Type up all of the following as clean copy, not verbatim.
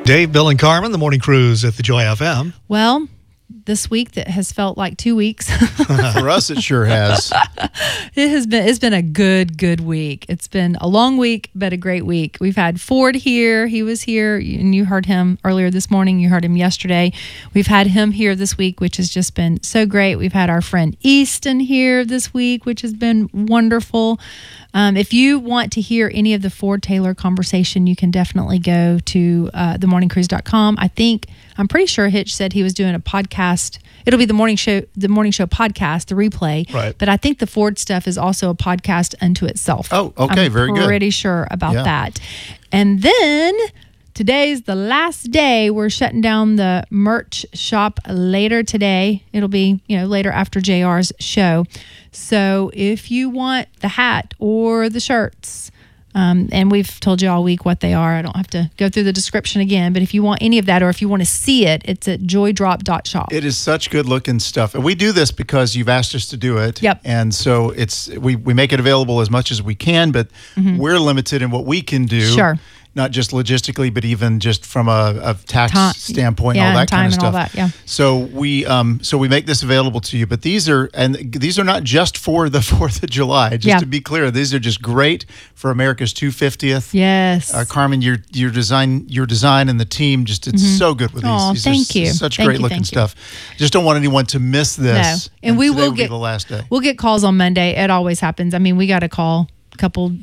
Dave, Bill, and Carmen, the morning cruise at the Joy FM. Well, this week that has felt like 2 weeks. For us, it sure has. It's been a good week. It's been a long week, but a great week. We've had Ford here. He was here, and you heard him earlier this morning. You heard him yesterday. We've had him here this week, which has just been so great. We've had our friend Easton here this week, which has been wonderful. If you want to hear any of the Ford Taylor conversation, you can definitely go to themorningcruise.com. I'm pretty sure Hitch said he was doing a podcast. It'll be the morning show podcast, the replay. Right. But I think the Ford stuff is also a podcast unto itself. Oh, okay, very good. I'm pretty sure about that. And then today's the last day. We're shutting down the merch shop later today. It'll be, later after JR's show. So if you want the hat or the shirts, and we've told you all week what they are. I don't have to go through the description again, but if you want any of that or if you want to see it, it's at joydrop.shop. It is such good looking stuff. And we do this because you've asked us to do it. Yep. And so we make it available as much as we can, but we're limited in what we can do. Sure. Not just logistically, but even just from a tax standpoint, all that kind of stuff. And all that, yeah. So we make this available to you. But these are not just for the 4th of July. Just to be clear, these are just great for America's 250th. Yes. Carmen, your design and the team it's so good with these. Oh, These thank you. Such great looking stuff. Just don't want anyone to miss this. No. And we will get the last day. We'll get calls on Monday. It always happens. I mean, we got a call a couple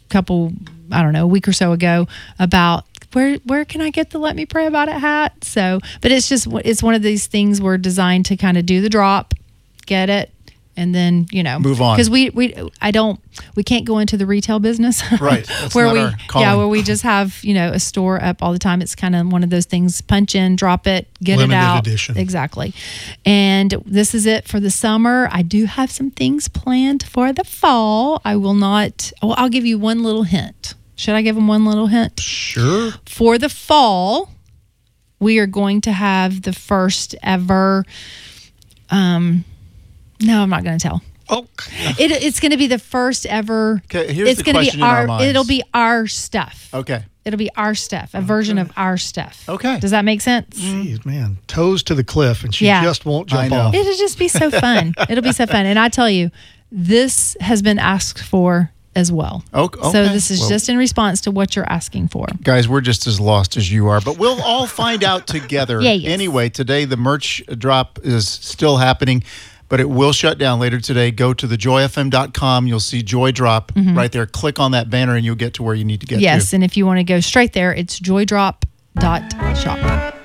I don't know, a week or so ago about where can I get the Let Me Pray About It hat? So, but it's one of these things we're designed to kind of do the drop, get it, and then, move on. Because we can't go into the retail business. Right. That's where not our calling. where we just have, a store up all the time. It's kind of one of those things, punch in, drop it, get Limited it out. edition. Exactly. And this is it for the summer. I do have some things planned for the fall. I'll give you one little hint. Should I give them one little hint? Sure. For the fall, we are going to have the first ever, no, I'm not going to tell. Oh, it's going to be the first ever. Okay, here's the question in our minds. It'll be our stuff. Okay. It'll be our stuff, a version of our stuff. Okay. Does that make sense? Jeez, man. Toes to the cliff, and she just won't jump off. It'll just be so fun. It'll be so fun. And I tell you, this has been asked for as well. Okay. So this is just in response to what you're asking for. Guys, we're just as lost as you are, but we'll all find out together. Yes. Anyway, today the merch drop is still happening, but it will shut down later today. Go to thejoyfm.com. You'll see Joy Drop right there. Click on that banner and you'll get to where you need to get to. Yes, and if you want to go straight there, it's joydrop.shop.